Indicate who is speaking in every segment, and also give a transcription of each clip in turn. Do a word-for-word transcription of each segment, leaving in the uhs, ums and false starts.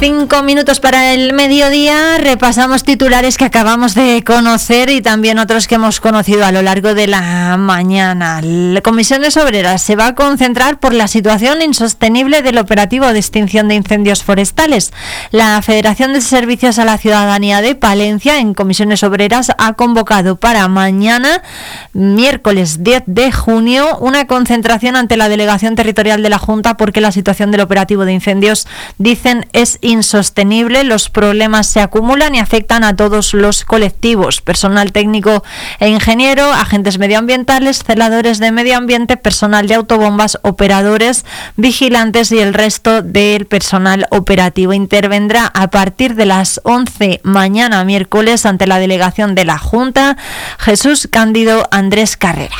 Speaker 1: Cinco minutos para el mediodía, repasamos titulares que acabamos de conocer y también otros que hemos conocido a lo largo de la mañana. La Comisiones Obreras se va a concentrar por la situación insostenible del operativo de extinción de incendios forestales. La Federación de Servicios a la Ciudadanía de Palencia, en Comisiones Obreras, ha convocado para mañana, miércoles diez de junio, una concentración ante la Delegación Territorial de la Junta porque la situación del operativo de incendios, dicen, es insostenible. Los problemas se acumulan y afectan a todos los colectivos: personal técnico e ingeniero, agentes medioambientales, celadores de medio ambiente, personal de autobombas, operadores, vigilantes y el resto del personal operativo. Intervendrá a partir de las once mañana miércoles ante la delegación de la Junta Jesús Cándido Andrés Carrera.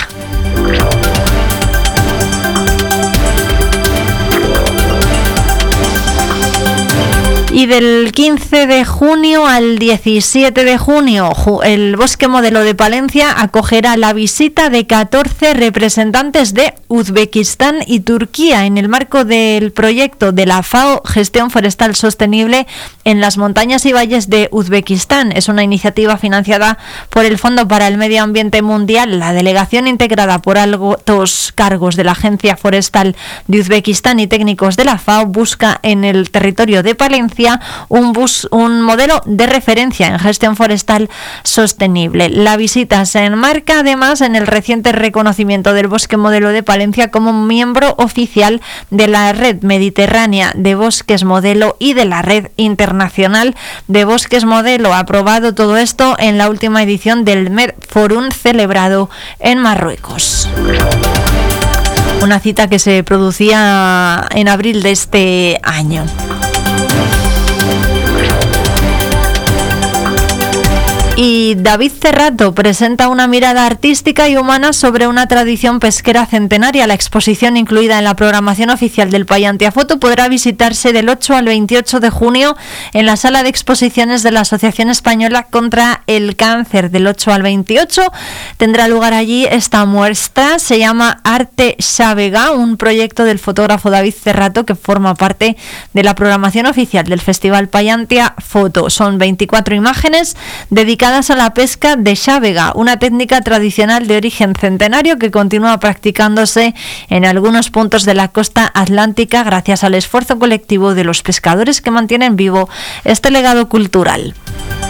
Speaker 1: Y del quince de junio al diecisiete de junio, el Bosque Modelo de Palencia acogerá la visita de catorce representantes de Uzbekistán y Turquía en el marco del proyecto de la FAO Gestión Forestal Sostenible en las montañas y valles de Uzbekistán. Es una iniciativa financiada por el Fondo para el Medio Ambiente Mundial. La delegación, integrada por altos cargos de la Agencia Forestal de Uzbekistán y técnicos de la FAO, busca en el territorio de Palencia Un, bus, un modelo de referencia en gestión forestal sostenible. La visita se enmarca además en el reciente reconocimiento del Bosque Modelo de Palencia como miembro oficial de la Red Mediterránea de Bosques Modelo y de la Red Internacional de Bosques Modelo. Aprobado todo esto en la última edición del Medforum celebrado en Marruecos. Una cita que se producía en abril de este año. Y David Cerrato presenta una mirada artística y humana sobre una tradición pesquera centenaria. La exposición, incluida en la programación oficial del Paiantia Foto, podrá visitarse del ocho al veintiocho de junio en la sala de exposiciones de la Asociación Española contra el Cáncer. Del ocho al veintiocho tendrá lugar allí esta muestra. Se llama Arte Xávega, un proyecto del fotógrafo David Cerrato que forma parte de la programación oficial del Festival Paiantia Foto. Son veinticuatro imágenes dedicadas a la pesca de xávega, una técnica tradicional de origen centenario que continúa practicándose en algunos puntos de la costa atlántica gracias al esfuerzo colectivo de los pescadores que mantienen vivo este legado cultural.